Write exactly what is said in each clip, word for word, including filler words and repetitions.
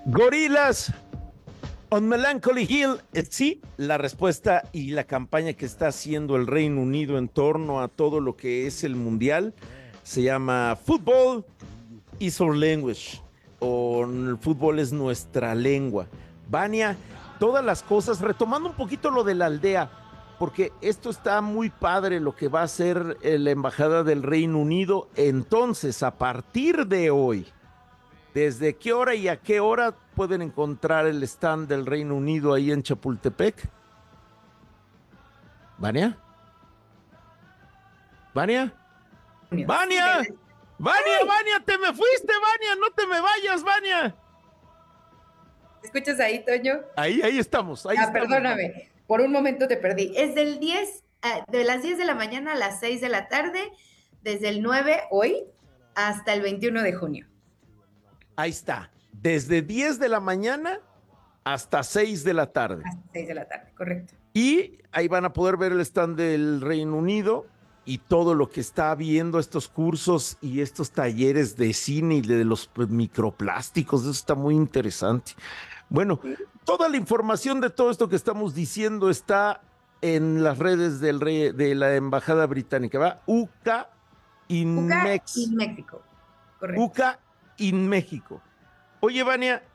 Gorilas on Melancholy Hill. Eh, Sí, la respuesta y la campaña que está haciendo el Reino Unido en torno a todo lo que es el mundial se llama Football is our language, o el fútbol es nuestra lengua. Vania, todas las cosas, retomando un poquito lo de la aldea, porque esto está muy padre lo que va a hacer eh, la Embajada del Reino Unido. Entonces, a partir de hoy, ¿desde qué hora y a qué hora pueden encontrar el stand del Reino Unido ahí en Chapultepec? ¿Vania? ¿Vania? Sí, ¡Vania! de- ¡Vania, ¡Ay! Vania! ¡Te me fuiste, Vania! ¡No te me vayas, Vania! ¿Me escuchas ahí, Toño? Ahí, ahí estamos, ahí Ah, estamos, Vania. perdóname, por un momento te perdí. Es del diez, ah, de las diez de la mañana a las seis de la tarde, desde el nueve hoy hasta el veintiuno de junio. Ahí está. Desde diez de la mañana hasta seis de la tarde. Hasta seis de la tarde, correcto. Y ahí van a poder ver el stand del Reino Unido y todo lo que está habiendo, estos cursos y estos talleres de cine y de los pues, microplásticos. Eso está muy interesante. Bueno, toda la información de todo esto que estamos diciendo está en las redes del rey, de la Embajada Británica. Va UCA Cuca y Inmex. México, correcto. UCA in México. Oye, Vania,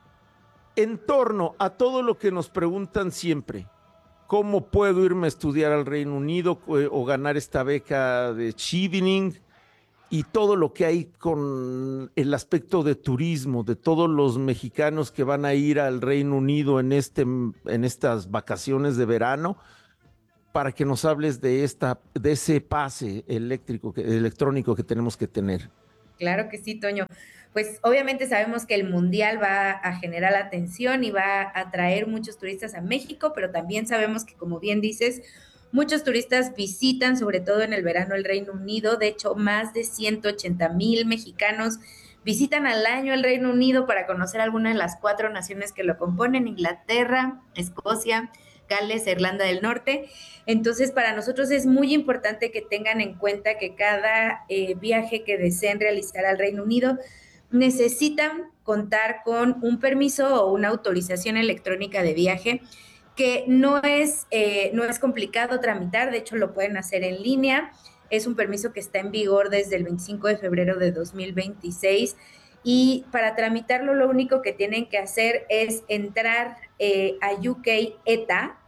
en torno a todo lo que nos preguntan siempre, ¿cómo puedo irme a estudiar al Reino Unido eh, o ganar esta beca de Chevening? Y todo lo que hay con el aspecto de turismo, de todos los mexicanos que van a ir al Reino Unido en, este, en estas vacaciones de verano, para que nos hables de, esta, de ese pase eléctrico, que, electrónico que tenemos que tener. Claro que sí, Toño. Pues obviamente sabemos que el Mundial va a generar atención y va a atraer muchos turistas a México, pero también sabemos que, como bien dices, muchos turistas visitan, sobre todo en el verano, el Reino Unido. De hecho, más de ciento ochenta mil mexicanos visitan al año el Reino Unido para conocer algunas de las cuatro naciones que lo componen: Inglaterra, Escocia, Gales e Irlanda del Norte. Entonces, para nosotros es muy importante que tengan en cuenta que cada eh, viaje que deseen realizar al Reino Unido necesitan contar con un permiso o una autorización electrónica de viaje, que no es, eh, no es complicado tramitar. De hecho lo pueden hacer en línea. Es un permiso que está en vigor desde el veinticinco de febrero de dos mil veintiséis, y para tramitarlo lo único que tienen que hacer es entrar eh, a U K E T A,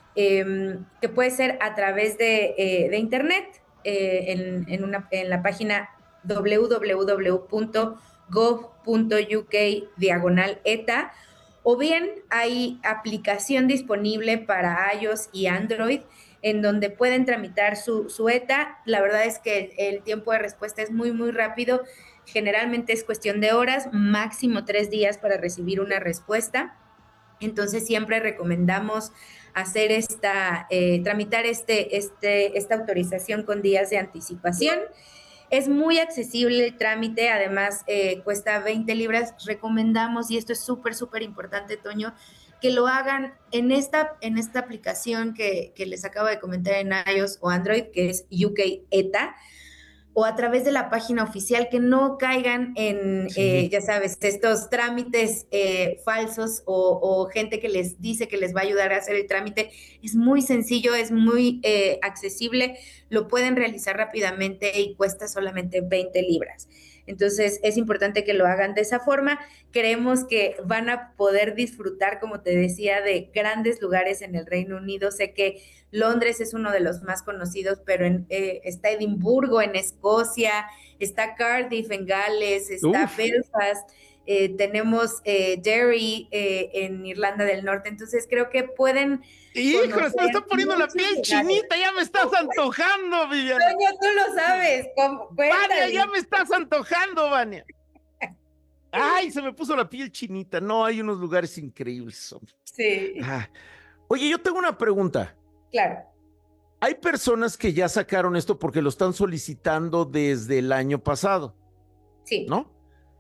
eh, que puede ser a través de, eh, de internet, eh, en, en, una, en la página w w w punto gov punto u k diagonal E T A, o bien hay aplicación disponible para iOS y Android en donde pueden tramitar su, su E T A. La verdad es que el, el tiempo de respuesta es muy, muy rápido. Generalmente es cuestión de horas, máximo tres días para recibir una respuesta. Entonces siempre recomendamos hacer esta, eh, tramitar este, este, esta autorización con días de anticipación. Es muy accesible el trámite, además eh, cuesta veinte libras. Recomendamos, y esto es súper, súper importante, Toño, que lo hagan en esta, en esta aplicación que, que les acabo de comentar en iOS o Android, que es U K E T A, o a través de la página oficial, que no caigan en, eh, Sí. ya sabes, estos trámites eh, falsos, o, o gente que les dice que les va a ayudar a hacer el trámite. Es muy sencillo, es muy eh, accesible, lo pueden realizar rápidamente y cuesta solamente veinte libras. Entonces es importante que lo hagan de esa forma. Creemos que van a poder disfrutar, como te decía, de grandes lugares en el Reino Unido. Sé que Londres es uno de los más conocidos, pero en, eh, está Edimburgo en Escocia, está Cardiff en Gales, está Uf. Belfast, eh, tenemos eh, Derry eh, en Irlanda del Norte. Entonces creo que pueden Híjole, me está conocer poniendo la muchos piel lugares. chinita, ya me estás antojando, Viviana. Toño, tú lo sabes, ¿cómo? Vania, ya Cuéntame. me estás antojando, Vania. Ay, se me puso la piel chinita. No, hay unos lugares increíbles, hombre. Sí, Ah. Oye, yo tengo una pregunta. claro, Hay personas que ya sacaron esto porque lo están solicitando desde el año pasado, sí. ¿no?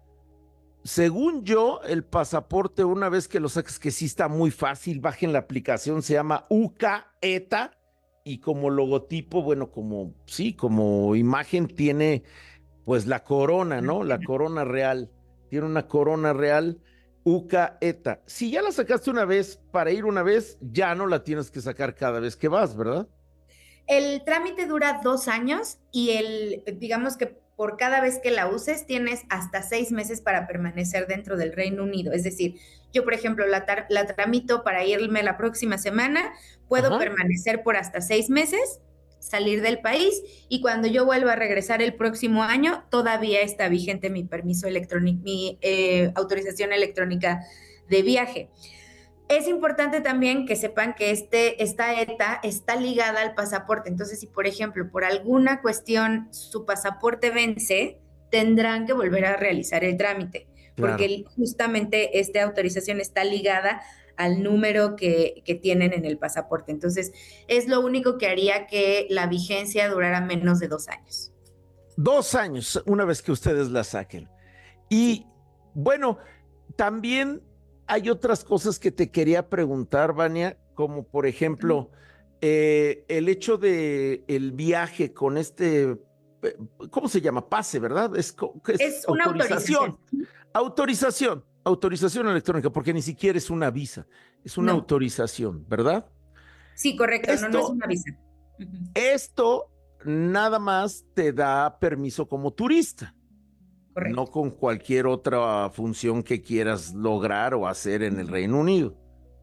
Según yo, el pasaporte, una vez que lo saques, que sí está muy fácil, bajen la aplicación, se llama UCA E T A, y como logotipo, bueno, como, sí, como imagen tiene, pues la corona, ¿no? La corona real. Tiene una corona real U K E T A. Si ya la sacaste una vez para ir una vez, ya no la tienes que sacar cada vez que vas, ¿verdad? El trámite dura dos años y el, digamos que por cada vez que la uses tienes hasta seis meses para permanecer dentro del Reino Unido. Es decir, yo, por ejemplo, la, la tramito para irme la próxima semana, puedo Ajá. permanecer por hasta seis meses, salir del país y cuando yo vuelva a regresar el próximo año, todavía está vigente mi permiso electrónico, mi eh, autorización electrónica de viaje. Es importante también que sepan que este, esta E T A está ligada al pasaporte. Entonces, si por ejemplo, por alguna cuestión su pasaporte vence, tendrán que volver a realizar el trámite, Claro. porque justamente esta autorización está ligada al número que, que tienen en el pasaporte. Entonces, es lo único que haría que la vigencia durara menos de dos años. Dos años, una vez que ustedes la saquen. Y Sí. bueno, también hay otras cosas que te quería preguntar, Vania, como por ejemplo, eh, el hecho de el viaje con este, eh, ¿cómo se llama? Pase, ¿verdad? Es, es Es una autorización, autorización. autorización, autorización electrónica, porque ni siquiera es una visa, es una No. autorización, ¿verdad? Sí, correcto. No, no es Esto, una visa. Uh-huh. esto nada más te da permiso como turista. No Correcto. con cualquier otra función que quieras lograr o hacer en el Reino Unido.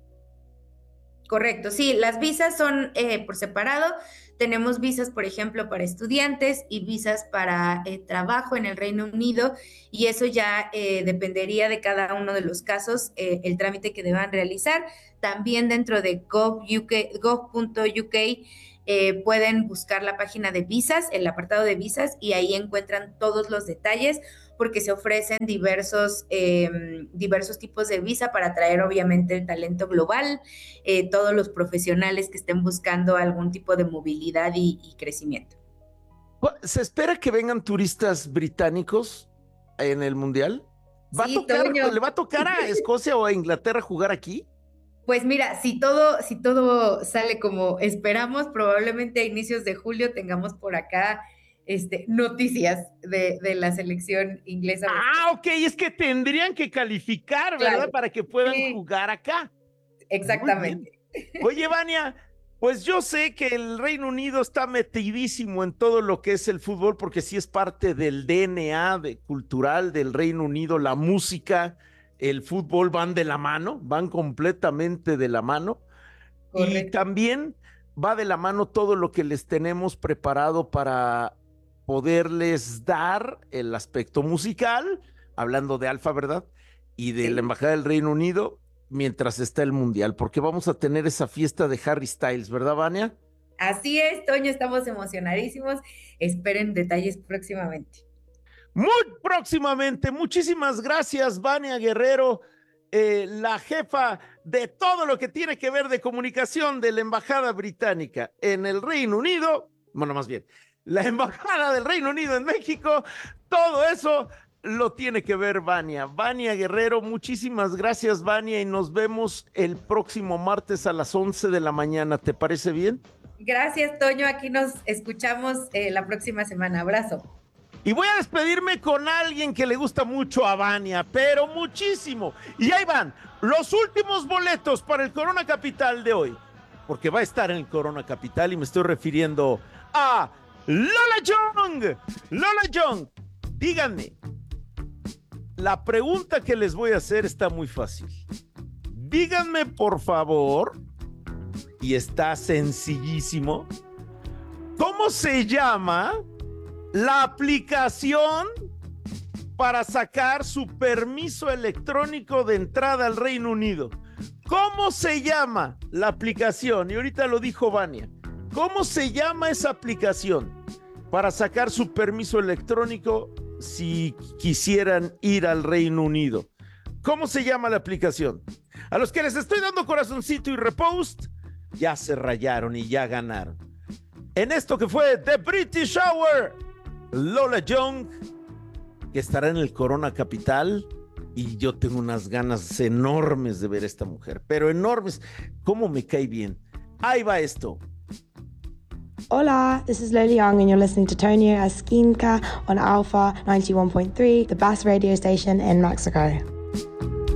Correcto, sí, las visas son eh, por separado. Tenemos visas, por ejemplo, para estudiantes y visas para eh, trabajo en el Reino Unido y eso ya eh, dependería de cada uno de los casos, eh, el trámite que deban realizar. También dentro de gov punto u k eh, pueden buscar la página de visas, el apartado de visas y ahí encuentran todos los detalles porque se ofrecen diversos, eh, diversos tipos de visa para atraer obviamente el talento global, eh, todos los profesionales que estén buscando algún tipo de movilidad y, y crecimiento. ¿Se espera que vengan turistas británicos en el Mundial? ¿Va a Sí, tocar, Toño. le va a tocar a Escocia o a Inglaterra jugar aquí? Pues mira, si todo, si todo sale como esperamos, probablemente a inicios de julio tengamos por acá este, noticias de, de la selección inglesa o Ah, escocesa. ok, es que tendrían que calificar, ¿verdad? Claro, Para que puedan sí, jugar acá. Muy bien. exactamente. Oye, Vania, pues yo sé que el Reino Unido está metidísimo en todo lo que es el fútbol, porque sí es parte del D N A de, cultural del Reino Unido, la música, el fútbol van de la mano, van completamente de la mano. Y Correcto. también va de la mano todo lo que les tenemos preparado para poderles dar el aspecto musical, hablando de Alfa, ¿verdad? Y de la Sí. Embajada del Reino Unido mientras está el Mundial, porque vamos a tener esa fiesta de Harry Styles, ¿verdad, Vania? Así es, Toño, estamos emocionadísimos. Esperen detalles próximamente. Muy próximamente, muchísimas gracias, Vania Guerrero, eh, la jefa de todo lo que tiene que ver de comunicación de la Embajada Británica en el Reino Unido, bueno, más bien, la Embajada del Reino Unido en México, todo eso lo tiene que ver Vania. Vania Guerrero, muchísimas gracias, Vania, y nos vemos el próximo martes a las once de la mañana, ¿te parece bien? Gracias, Toño. Aquí nos escuchamos eh, la próxima semana. Abrazo. Y voy a despedirme con alguien que le gusta mucho a Vania, pero muchísimo. Y ahí van los últimos boletos para el Corona Capital de hoy, porque va a estar en el Corona Capital y me estoy refiriendo a Lola Young. Lola Young, díganme, la pregunta que les voy a hacer está muy fácil. Díganme, por favor, y está sencillísimo, ¿cómo se llama la aplicación para sacar su permiso electrónico de entrada al Reino Unido? ¿Cómo se llama la aplicación? Y ahorita lo dijo Vania. ¿Cómo se llama esa aplicación para sacar su permiso electrónico si quisieran ir al Reino Unido? ¿Cómo se llama la aplicación? A los que les estoy dando corazoncito y repost, ya se rayaron y ya ganaron. En esto que fue The British Hour, Lola Young, que estará en el Corona Capital, y yo tengo unas ganas enormes de ver a esta mujer, pero enormes. ¿Cómo me cae bien? Ahí va esto. Hola, this is Lola Young and you're listening to Tonio Esquinca on Alpha ninety-one point three, the best radio station in Mexico.